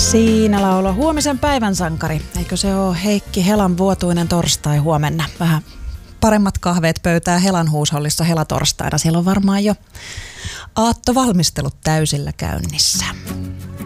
Siinä lauloi huomisen päivän sankari. Eikö se ole Heikki Helan vuotuinen torstai huomenna? Vähän paremmat kahveet pöytää Helan huushollissa helatorstaina. Siellä on varmaan jo aattovalmistelut täysillä käynnissä.